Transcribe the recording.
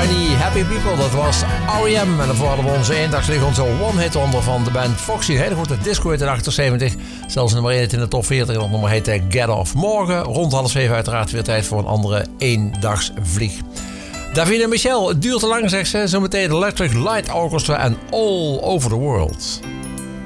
Tiny Happy People, dat was R.E.M. En daarvoor hadden we onze eendagsvlieg, onze one-hit wonder van de band Foxy. Een hele grote disco uit de 78. Zelfs nummer 1 in de top 40. En dat nummer heette Get Off. Morgen rond 6:30 uiteraard weer tijd voor een andere eendagsvlieg. Davina en Michel, het duurt te lang, zegt ze. Zometeen Electric Light Orchestra en All Over the World.